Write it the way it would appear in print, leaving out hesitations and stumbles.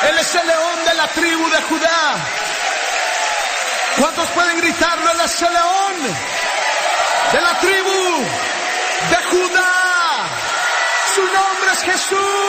Él es el león de la tribu de Judá. ¿Cuántos pueden gritarlo? Él es el león de la tribu de Judá. Su nombre es Jesús.